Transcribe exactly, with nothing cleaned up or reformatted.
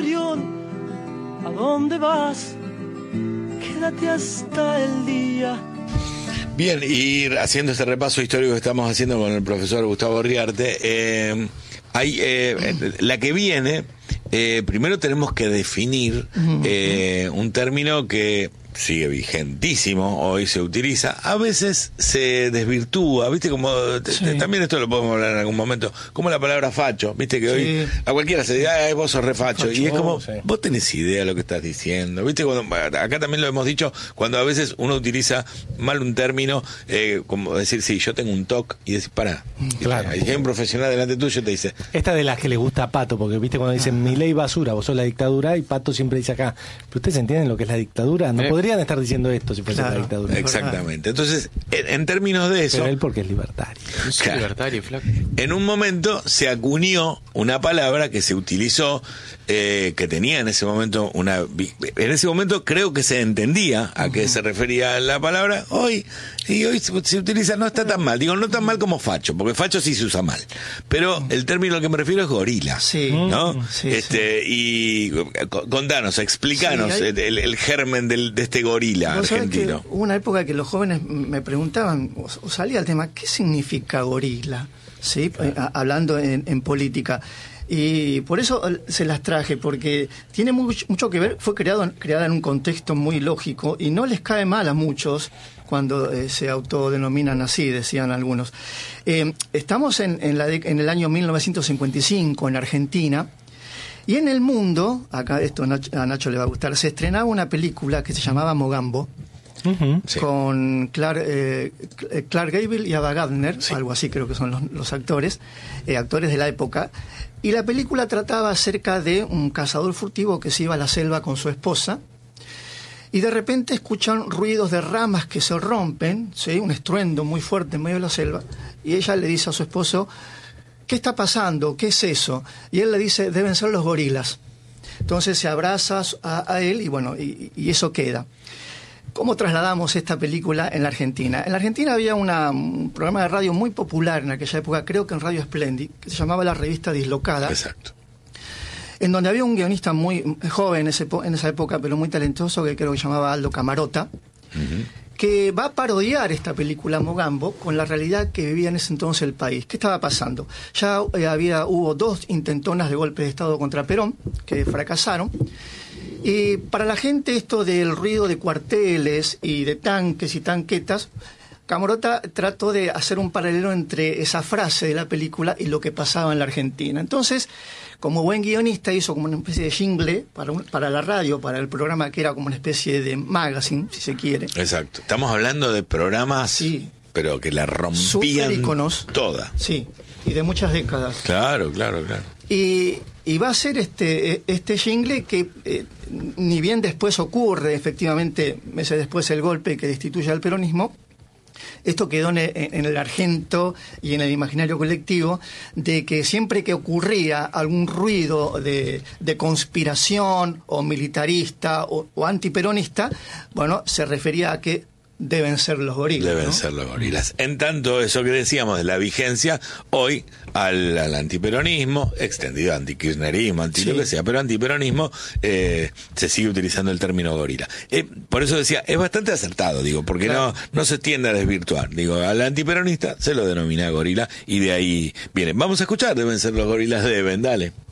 gorrión, ¿a dónde vas? Quédate hasta el día. Bien, y haciendo este repaso histórico que estamos haciendo con el profesor Gustavo Riarte, eh, hay, eh, la que viene, eh, primero tenemos que definir eh, un término que sigue vigentísimo, hoy se utiliza, a veces se desvirtúa, viste, como sí. t- también esto lo podemos hablar en algún momento, como la palabra facho, viste que hoy sí. a cualquiera se dice, ah, vos sos re facho, facho, y es como, sí. vos tenés idea de lo que estás diciendo, viste, cuando, acá también lo hemos dicho, cuando a veces uno utiliza mal un término, eh, como decir, sí, yo tengo un toc, y decir, pará, claro. y hay un profesional delante tuyo te dice, esta de las que le gusta a Pato, porque viste cuando dicen, mi ley basura, vos sos la dictadura, y Pato siempre dice acá, pero ustedes entienden lo que es la dictadura, no eh. podrían estar diciendo esto si fuese claro, la dictadura. Exactamente. Entonces, en, en términos de eso... Pero él porque es libertario. Es claro, libertario, flaco. En un momento se acuñó una palabra que se utilizó, eh, que tenía en ese momento una... En ese momento creo que se entendía a qué uh-huh. se refería la palabra. Hoy, y hoy se, se utiliza, no está tan mal. Digo, no tan mal como facho, porque facho sí se usa mal. Pero el término al que me refiero es gorila. Sí. ¿No? Sí, este, sí. Y contanos, explícanos sí, hay... el, el germen del, de este gorila argentino. Hubo una época que los jóvenes me preguntaban, o, o salía el tema, ¿qué significa gorila? ¿Sí? Claro. A, hablando en, en política. Y por eso se las traje, porque tiene mucho, mucho que ver, fue creado, creada en un contexto muy lógico y no les cae mal a muchos cuando eh, se autodenominan así, decían algunos. Eh, estamos en, en, la de, en el año mil novecientos cincuenta y cinco en Argentina. Y en el mundo, acá esto a Nacho le va a gustar, se estrenaba una película que se llamaba Mogambo, uh-huh, sí. con Clark, eh, Clark Gable y Ava Gardner, sí. algo así creo que son los, los actores, eh, actores de la época. Y la película trataba acerca de un cazador furtivo que se iba a la selva con su esposa, y de repente escuchan ruidos de ramas que se rompen, ¿sí? Un estruendo muy fuerte en medio de la selva, y ella le dice a su esposo, ¿qué está pasando? ¿Qué es eso? Y él le dice, deben ser los gorilas. Entonces se abraza a, a él y bueno, y, y eso queda. ¿Cómo trasladamos esta película en la Argentina? En la Argentina había una, un programa de radio muy popular en aquella época, creo que en Radio Splendid, que se llamaba La Revista Dislocada. Exacto. En donde había un guionista muy joven en, ese, en esa época, pero muy talentoso, que creo que se llamaba Aldo Camarota, uh-huh. que va a parodiar esta película Mogambo con la realidad que vivía en ese entonces el país. ¿Qué estaba pasando? Ya eh, había hubo dos intentonas de golpe de Estado contra Perón, que fracasaron. Y para la gente esto del ruido de cuarteles y de tanques y tanquetas, Camarota trató de hacer un paralelo entre esa frase de la película y lo que pasaba en la Argentina. Entonces, como buen guionista, hizo como una especie de jingle para, un, para la radio, para el programa que era como una especie de magazine, si se quiere. Exacto. Estamos hablando de programas, sí. pero que la rompían Superíconos, toda. Sí, y de muchas décadas. Claro, claro, claro. Y, y va a ser este, este jingle que eh, ni bien después ocurre, efectivamente, meses después el golpe que destituye al peronismo. Esto quedó en el, en el argento y en el imaginario colectivo de que siempre que ocurría algún ruido de, de conspiración o militarista o, o antiperonista, bueno, se refería a que deben ser los gorilas. Deben ¿no? ser los gorilas. En tanto, eso que decíamos de la vigencia, hoy al, al antiperonismo, extendido antikirchnerismo, anti sí. lo que sea, pero antiperonismo, eh, se sigue utilizando el término gorila. Eh, por eso decía, es bastante acertado, digo, porque claro. no, no se tiende a desvirtuar. Digo, al antiperonista se lo denomina gorila y de ahí viene. Vamos a escuchar, deben ser los gorilas, deben, dale.